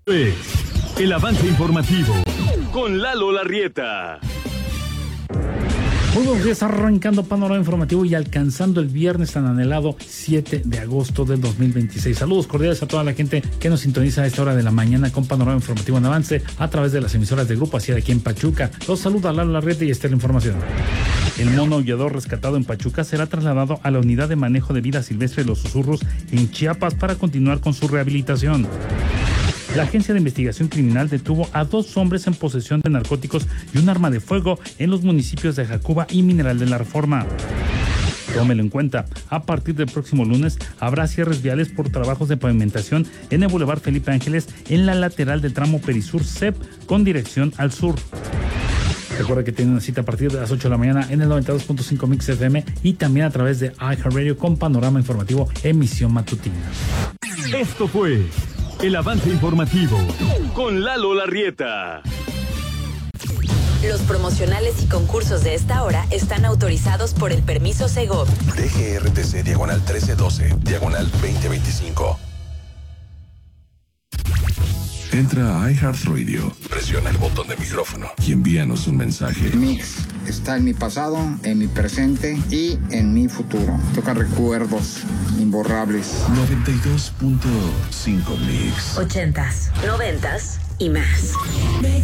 El avance informativo con Lalo Larrieta. Muy buenos días, arrancando panorama informativo y alcanzando el viernes tan anhelado 7 de agosto del 2026. Saludos cordiales a toda la gente que nos sintoniza a esta hora de la mañana con panorama informativo en avance a través de las emisoras de Grupo Así aquí en Pachuca. Los saluda Lalo Larrieta y esta es la información. El mono aullador rescatado en Pachuca será trasladado a la unidad de manejo de vida silvestre de Los Susurros en Chiapas para continuar con su rehabilitación. La Agencia de Investigación Criminal detuvo a 2 hombres en posesión de narcóticos y un arma de fuego en los municipios de Jacuba y Mineral de la Reforma. Tómelo en cuenta, a partir del próximo lunes habrá cierres viales por trabajos de pavimentación en el Boulevard Felipe Ángeles en la lateral del tramo Perisur CEP con dirección al sur. Recuerda que tiene una cita a partir de las 8 de la mañana en el 92.5 Mix FM y también a través de iHeartRadio con panorama informativo emisión matutina. Esto fue el avance informativo con Lalo Larrieta. Los promocionales y concursos de esta hora están autorizados por el permiso Segov. DGRTC /1312, /2025. Entra a iHeartRadio, presiona el botón de micrófono y envíanos un mensaje. Mix está en mi pasado, en mi presente y en mi futuro. Toca recuerdos imborrables. 92.5 Mix. 80s, 90s y más.